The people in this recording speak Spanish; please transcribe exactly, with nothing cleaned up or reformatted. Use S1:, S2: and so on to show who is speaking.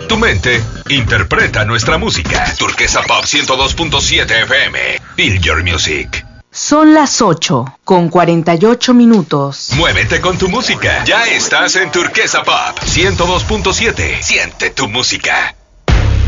S1: Tu mente interpreta nuestra música. Turquesa Pop ciento dos punto siete F M. Feel your music.
S2: Son las ocho con cuarenta y ocho minutos.
S1: Muévete con tu música. Ya estás en Turquesa Pop ciento dos punto siete. Siente tu música.